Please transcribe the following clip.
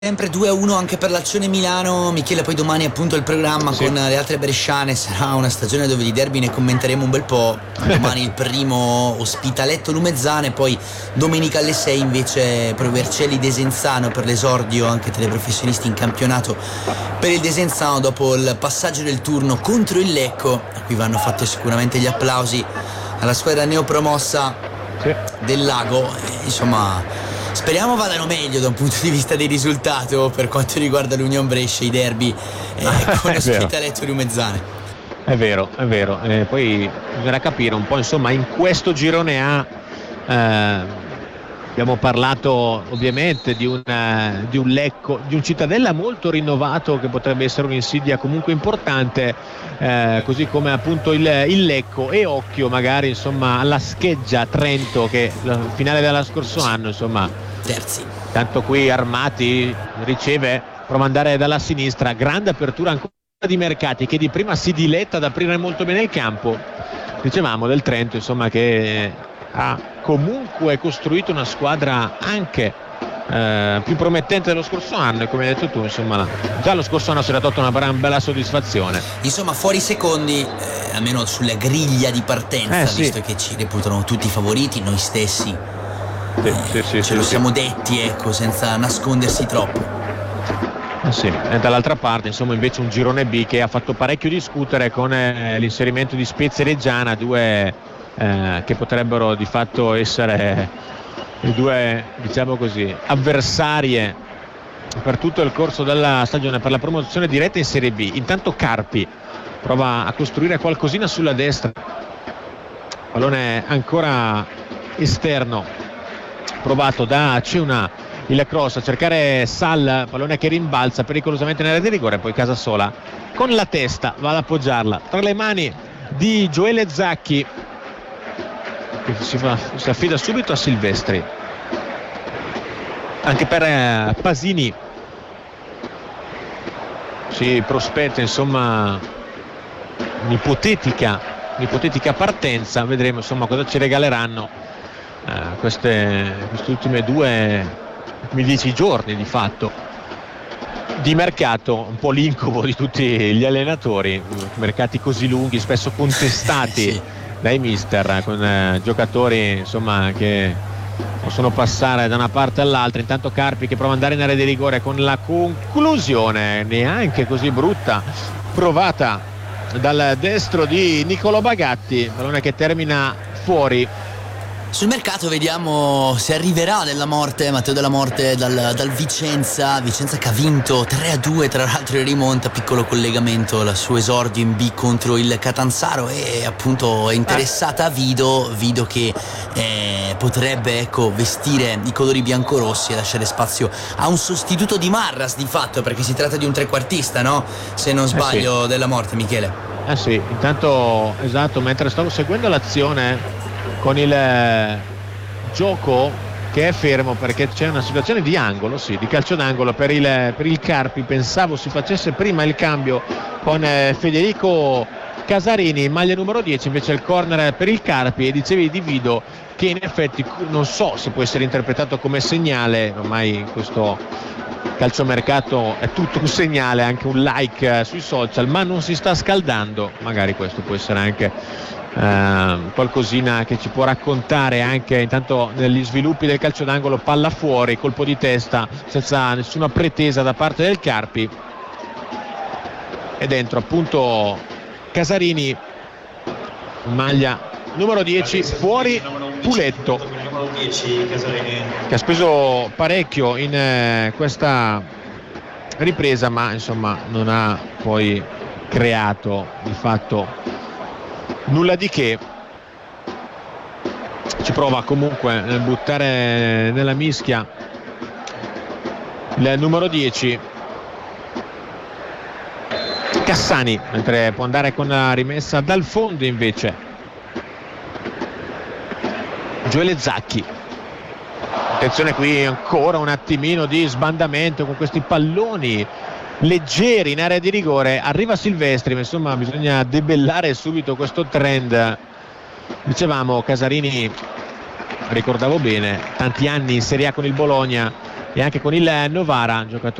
Sempre 2-1 anche per l'Azione Milano. Michele, poi domani appunto il programma con le altre bresciane. Sarà una stagione dove di derby ne commenteremo un bel po'. Domani il primo Ospitaletto Lumezzane, poi domenica alle 6 invece Pro Vercelli Desenzano per l'esordio anche tra i professionisti in campionato per il Desenzano dopo il passaggio del turno contro il Lecco, a cui vanno fatti sicuramente gli applausi alla squadra neopromossa del Lago. Insomma, speriamo vadano meglio da un punto di vista dei risultati per quanto riguarda l'Union Brescia, i derby con Ospitaletto Lumezzane. È vero. Poi bisognerà capire un po', insomma, in questo girone A abbiamo parlato ovviamente di un Lecco, di un Cittadella molto rinnovato che potrebbe essere un'insidia comunque importante, così come appunto il Lecco, e occhio magari insomma alla scheggia Trento che la finale dell'anno scorso anno insomma terzi. Tanto qui Armati riceve, prova ad andare dalla sinistra, grande apertura ancora di Mercati che di prima si diletta ad aprire molto bene il campo. Dicevamo del Trento insomma che ha comunque costruito una squadra anche più promettente dello scorso anno, e come hai detto tu insomma già lo scorso anno si era tolta una bella soddisfazione, insomma fuori secondi almeno sulla griglia di partenza, visto che ci reputano tutti favoriti, noi stessi ce lo siamo detti, ecco, senza nascondersi troppo. E dall'altra parte insomma invece un girone B che ha fatto parecchio discutere con l'inserimento di Spezia e Reggiana, due che potrebbero di fatto essere le due, diciamo così, avversarie per tutto il corso della stagione per la promozione diretta in Serie B. Intanto Carpi prova a costruire qualcosina sulla destra, pallone ancora esterno provato da Ceuna, il cross a cercare Sal, pallone che rimbalza pericolosamente nell'area di rigore, poi Casasola con la testa va ad appoggiarla tra le mani di Gioele Zacchi che si affida subito a Silvestri. Anche per Pasini si prospetta insomma un'ipotetica partenza, vedremo insomma cosa ci regaleranno queste ultime 10 giorni di fatto di mercato, un po' l'incubo di tutti gli allenatori, mercati così lunghi, spesso contestati dai mister, con giocatori insomma che possono passare da una parte all'altra. Intanto Carpi che prova ad andare in area di rigore con la conclusione neanche così brutta provata dal destro di Niccolò Bagatti, pallone che termina fuori. Sul mercato vediamo se arriverà Matteo Della Morte dal Vicenza che ha vinto 3-2, tra l'altro in rimonta, piccolo collegamento al suo esordio in B contro il Catanzaro, e appunto è interessata a Vido che potrebbe vestire i colori biancorossi e lasciare spazio a un sostituto di Marras di fatto, perché si tratta di un trequartista, no? Se non sbaglio, Della Morte, Michele. Intanto esatto, mentre stavo seguendo l'azione con il gioco che è fermo perché c'è una situazione di angolo, di calcio d'angolo per il Carpi. Pensavo si facesse prima il cambio con Federico Casarini, maglia numero 10, invece il corner per il Carpi, e dicevi di Vido che in effetti non so se può essere interpretato come segnale, ormai in questo calciomercato è tutto un segnale, anche un like sui social, ma non si sta scaldando, magari questo può essere anche qualcosina che ci può raccontare anche intanto negli sviluppi del calcio d'angolo. Palla fuori, colpo di testa senza nessuna pretesa da parte del Carpi, e dentro appunto Casarini, maglia numero 10, fuori Puletto che ha speso parecchio in questa ripresa, ma insomma non ha poi creato di fatto nulla di che. Ci prova comunque a buttare nella mischia il numero 10 Cassani, mentre può andare con la rimessa dal fondo invece Gioele Zacchi. Attenzione qui, ancora un attimino di sbandamento con questi palloni leggeri in area di rigore. Arriva Silvestri, ma insomma bisogna debellare subito questo trend. Dicevamo Casarini, ricordavo bene, tanti anni in Serie A con il Bologna, e anche con il Novara, giocatore